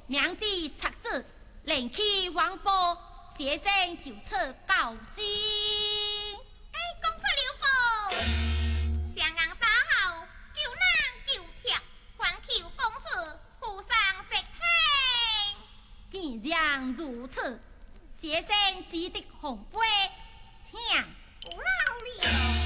命地贼子，连去王波，写声就出告信。 哎，公子刘伯，相安打好，救难救贴，还求公子扶上直听。 既然如此，写声只得红杯。